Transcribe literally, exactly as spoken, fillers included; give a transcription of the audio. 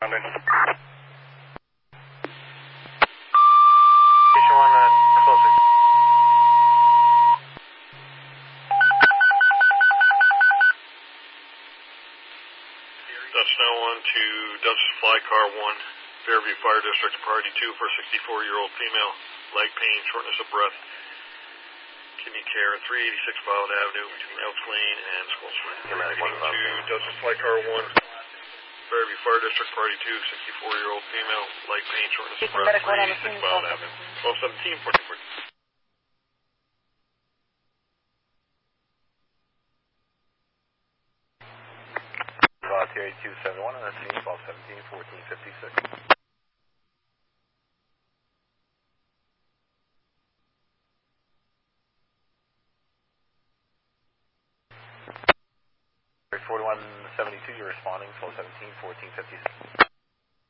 London. Station one, uh, close it. Dutch now one to Dutch Fly Car one, Fairview Fire District, priority two for sixty-four-year-old female, leg pain, shortness of breath, kidney care, three eighty-six Violet Avenue between Elks Lane and Skull Swing. Heading to Dutch Fly Car one, Fairview Fire District, priority two, sixty-four-year-old female, leg pain, shortness of breath, three eighty-six Violet Avenue, twelve seventeen, fourteen fourteen. Volunteer two seventy-one on the scene, twelve seventeen, fourteen fifty-six. forty-one seventy-two, you're responding, twelve seventeen, fourteen fifty-six.